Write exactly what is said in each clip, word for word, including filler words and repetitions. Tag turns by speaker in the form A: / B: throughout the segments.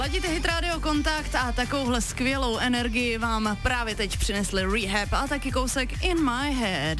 A: Ladíte Hit Radio Kontakt a takovouhle skvělou energii vám právě teď přinesli Rehab a taky kousek In My Head.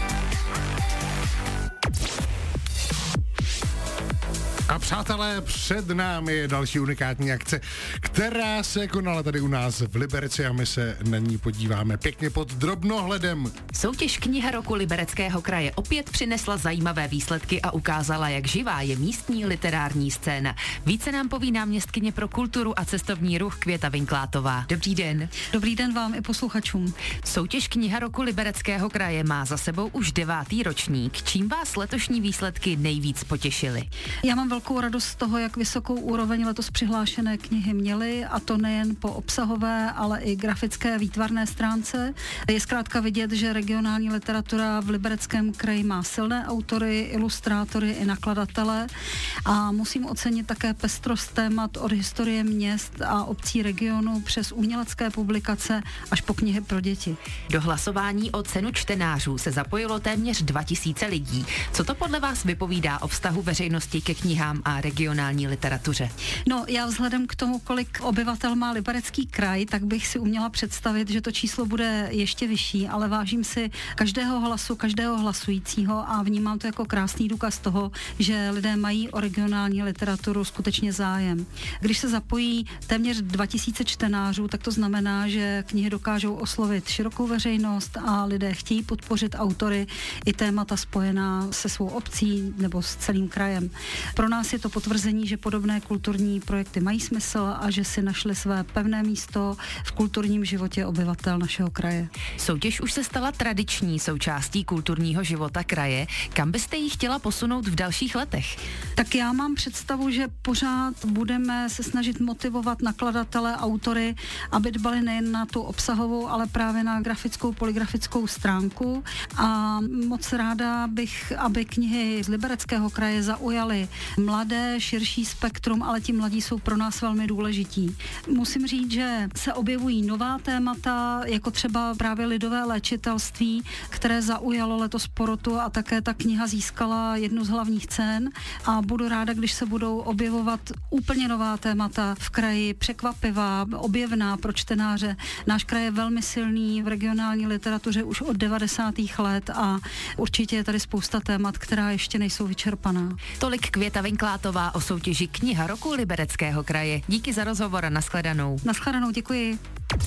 B: A přátelé, před námi je další unikátní akce, která se konala tady u nás v Liberci a my se na ní podíváme pěkně pod drobnohledem.
C: Soutěž Kniha roku Libereckého kraje opět přinesla zajímavé výsledky a ukázala, jak živá je místní literární scéna. Více nám poví náměstkyně pro kulturu a cestovní ruch Květa Vinklátová. Dobrý den.
D: Dobrý den vám i posluchačům.
C: Soutěž Kniha roku Libereckého kraje má za sebou už devátý ročník. Čím vás letošní výsledky nejvíc potěšily?
D: Já mám velkou radost z toho, jak vysokou úroveň letos přihlášené knihy měly, a to nejen po obsahové, ale i grafické výtvarné stránce. Je zkrátka vidět, že regionální literatura v Libereckém kraji má silné autory, ilustrátory i nakladatele a musím ocenit také pestrost témat od historie měst a obcí regionu přes umělecké publikace až po knihy pro děti.
C: Do hlasování o cenu čtenářů se zapojilo téměř dva tisíce lidí. Co to podle vás vypovídá o vztahu veřejnosti ke knihám a regionální literatuře?
D: No, já vzhledem k tomu, kolik obyvatel má Liberecký kraj, tak bych si uměla představit, že to číslo bude ještě vyšší, ale vážím si každého hlasu, každého hlasujícího a vnímám to jako krásný důkaz toho, že lidé mají o regionální literaturu skutečně zájem. Když se zapojí téměř dva tisíce čtenářů, tak to znamená, že knihy dokážou oslovit širokou veřejnost a lidé chtějí podpořit autory i témata spojená se svou obcí nebo s celým krajem. Pro nás je to potvrzení, že podobné kulturní projekty mají smysl a že si našli své pevné místo v kulturním životě obyvatel našeho kraje.
C: Soutěž už se stala tradiční součástí kulturního života kraje. Kam byste ji chtěla posunout v dalších letech?
D: Tak já mám představu, že pořád budeme se snažit motivovat nakladatele, autory, aby dbali nejen na tu obsahovou, ale právě na grafickou, polygrafickou stránku, a moc ráda bych, aby knihy z Libereckého kraje zaujaly mladé, širší spektrum, ale ti mladí jsou pro nás velmi důležití. Musím říct, že se objevují nová témata, jako třeba právě lidové léčitelství, které zaujalo letos porotu, a také ta kniha získala jednu z hlavních cen, a budu ráda, když se budou objevovat úplně nová témata v kraji, překvapivá, objevná pro čtenáře. Náš kraj je velmi silný v regionální literatuře už od devadesátých let a určitě je tady spousta témat, která ještě nejsou vyčerpaná.
C: Tolik Květa Vinklátová o soutěži Kniha roku Libereckého kraje. Díky za rozhovor a nashledanou.
D: Nashledanou, děkuji.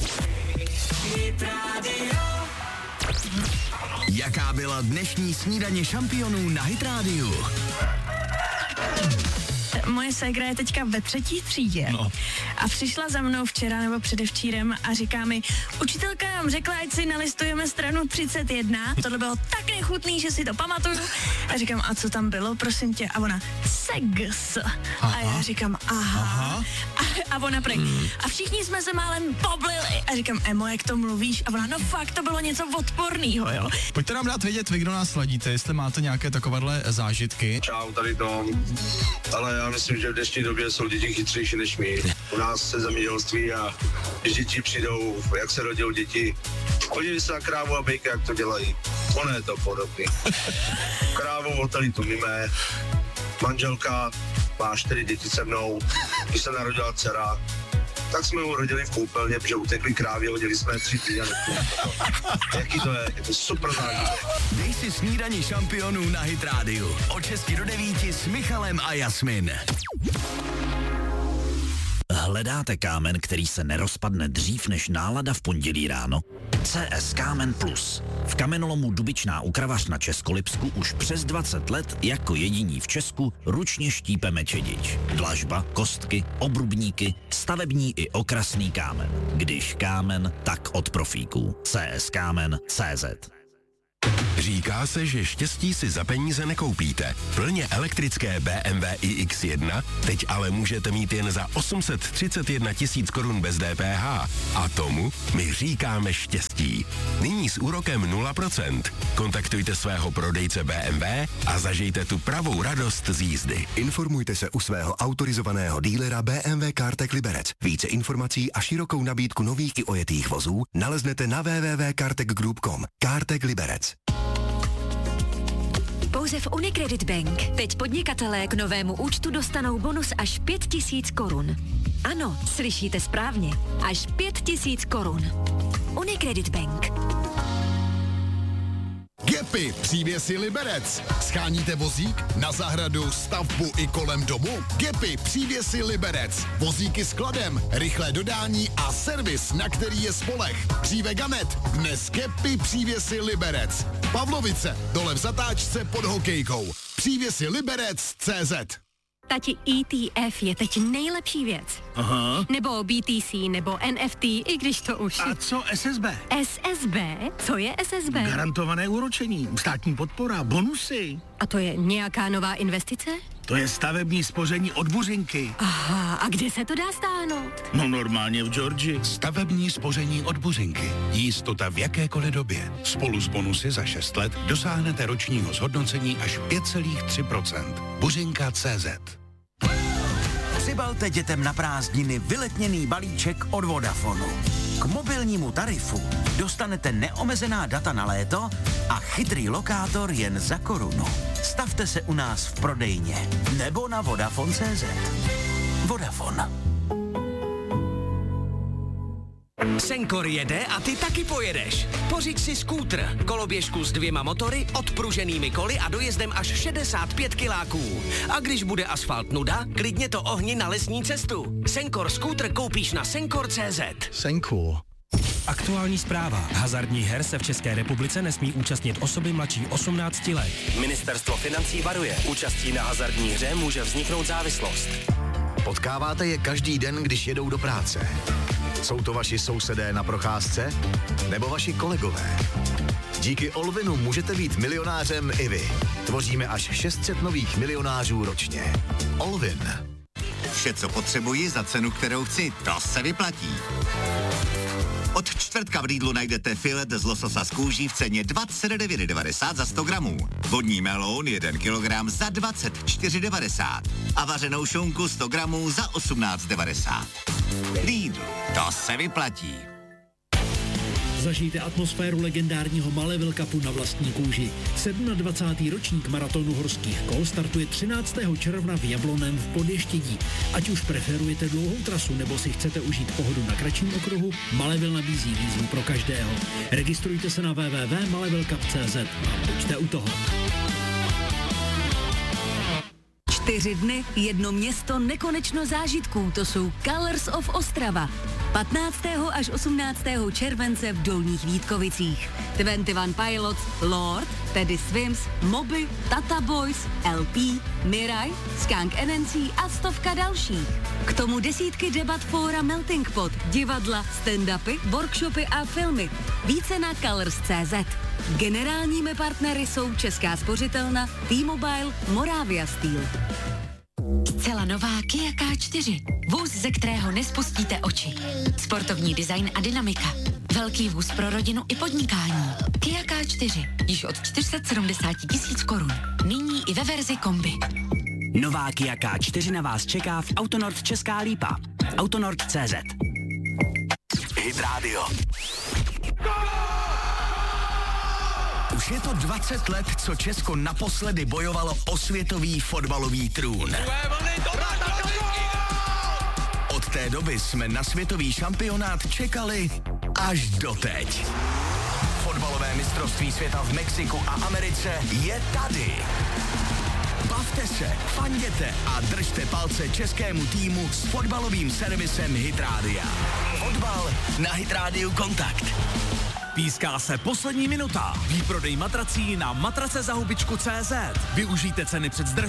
E: Jaká byla dnešní snídaně šampionů na Hit Radio?
F: Moje ségra je teďka ve třetí třídě
E: no.
F: a přišla za mnou včera nebo předevčírem a říká mi, učitelka nám řekla, ať si nalistujeme stranu třicet jedna, tohle bylo tak nechutný, že si to pamatuju. A říkám, a co tam bylo, prosím tě? A ona, sex. Aha. A já říkám, aha. aha. A, a ona prý, hmm. a všichni jsme se málem poblili. A říkám, Emo, jak to mluvíš? A ona, no fakt, to bylo něco odporného, jo.
G: Pojďte nám dát vědět, vy, kdo nás sledíte, jestli máte nějaké takovéhle zážitky.
H: Čau, tady Tom. Ale já myslím, že v dnešní době jsou děti chytřejší než my. U nás se zemědělství a když děti přijdou, jak se rodí děti, podívej se na krávu a bejka, jak to dělají. Ono je to podobný. Krávu oteli tu mime, manželka má čtyři děti se mnou, když se narodila dcera, tak jsme ho rodili v koupelně, protože utekli krávy, hodili jsme tři týdny. Jaký to je? Je to super zážitek.
E: Dej si snídaní šampionů na Hit Radio. Od šesti do devíti s Michalem a Jasmin. Hledáte kámen, který se nerozpadne dřív než nálada v pondělí ráno? C S Kámen Plus. V kamenolomu Dubičná u Kravař na Českolipsku už přes dvacet let jako jediní v Česku ručně štípeme čedič. Dlažba, kostky, obrubníky, stavební i okrasný kámen. Když kámen, tak od profíků. C S Kámen tečka cé zet.
I: Říká se, že štěstí si za peníze nekoupíte. Plně elektrické bé em vé i iks jedna teď ale můžete mít jen za osm set třicet jedna tisíc korun bez D P H. A tomu my říkáme štěstí. Nyní s úrokem nula procent. Kontaktujte svého prodejce bé em vé a zažijte tu pravou radost z jízdy.
J: Informujte se u svého autorizovaného dílera bé em vé CarTech Liberec. Více informací a širokou nabídku nových i ojetých vozů naleznete na w w w tečka cartech group tečka com. CarTech Liberec.
K: Pouze v Unicredit Bank. Teď podnikatelé k novému účtu dostanou bonus až pět tisíc korun. Ano, slyšíte správně. Až pět tisíc korun. Unicredit Bank.
L: Gepy, přívěsy Liberec. Scháníte vozík na zahradu, stavbu i kolem domu? Gepy, přívěsy Liberec. Vozíky s kladem, rychlé dodání a servis, na který je spoleh. Dříve Ganet, dnes Gepy, přívěsy Liberec. Pavlovice, dole v zatáčce pod hokejkou. Přívěsy Liberec tečka cé zet.
K: Tati, E T F je teď nejlepší věc.
M: Aha.
K: Nebo B T C, nebo N F T, i když to už...
M: A co S S B?
K: S S B? Co je S S B?
M: Garantované úročení, státní podpora, bonusy.
K: A to je nějaká nová investice?
M: To je stavební spoření od Buřinky.
K: Aha, a kde se to dá stáhnout?
M: No normálně v Georgii.
I: Stavební spoření od Buřinky. Jistota v jakékoliv době. Spolu s bonusy za šest let dosáhnete ročního zhodnocení až pět celá tři procenta. Buřinka tečka cé zet.
N: Přibalte dětem na prázdniny vyletněný balíček od Vodafonu. K mobilnímu tarifu dostanete neomezená data na léto a chytrý lokátor jen za korunu. Stavte se u nás v prodejně nebo na Vodafone tečka cé zet. Vodafone.
O: Senkor jede a ty taky pojedeš. Pořiď si skútr, koloběžku s dvěma motory, odpruženými koly a dojezdem až šedesát pět kiláků. A když bude asfalt nuda, klidně to ohni na lesní cestu. Senkor skútr koupíš na senkor tečka cé zet.
M: Senkor.
P: Aktuální zpráva. Hazardních her se v České republice nesmí účastnit osoby mladší osmnácti let.
O: Ministerstvo financí varuje. Účastí na hazardní hře může vzniknout závislost.
Q: Potkáváte je každý den, když jedou do práce. Jsou to vaši sousedé na procházce? Nebo vaši kolegové? Díky Olvinu můžete být milionářem i vy. Tvoříme až šest set nových milionářů ročně. Olvin.
R: Vše, co potřebuji za cenu, kterou chci, to se vyplatí. Od čtvrtka v Lidlu najdete filet z lososa z kůží v ceně dvacet devět devadesát za sto gramů. Vodní meloun jeden kilogram za dvacet čtyři devadesát. A vařenou šunku sto gramů za osmnáct devadesát. Lidl, to se vyplatí.
S: Zažijte atmosféru legendárního Malevel Cupu na vlastní kůži. dvacátý sedmý ročník maratonu horských kol startuje třináctého června v Jablonném v Podještědí. Ať už preferujete dlouhou trasu nebo si chcete užít pohodu na kratším okruhu, Malevel nabízí výzvu pro každého. Registrujte se na w w w tečka malevel cup tečka cé zet a buďte u toho.
K: Čtyři dny, jedno město, nekonečno zážitků. To jsou Colors of Ostrava. patnáctého až osmnáctého července v Dolních Vítkovicích. dvacet jedna Pilots, Lord, Teddy Swims, Moby, Tata Boys, L P, Mirai, Skunk N N C a stovka dalších. K tomu desítky debat fóra Melting Pot, divadla, stand-upy, workshopy a filmy. Více na colors tečka cé zet. Generálními partnery jsou Česká spořitelna, T-Mobile, Moravia Steel.
C: Zcela nová Kia K čtyři. Vůz, ze kterého nespustíte oči. Sportovní design a dynamika. Velký vůz pro rodinu i podnikání. Kia K čtyři. Již od čtyři sta sedmdesát tisíc korun. Nyní i ve verzi kombi.
T: Nová Kia K čtyři na vás čeká v Autonord Česká Lípa. Autonord tečka cé zet.
E: Hit Radio. Už je to dvacet let, co Česko naposledy bojovalo o světový fotbalový trůn. Od té doby jsme na světový šampionát čekali až doteď. Fotbalové mistrovství světa v Mexiku a Americe je tady. Bavte se, fanděte a držte palce českému týmu s fotbalovým servisem Hit Rádia. Fotbal na Hit Rádiu Kontakt.
U: Píská se poslední minuta. Výprodej matrací na matrace za hubičku tečka cé zet. Využijte ceny před zdražením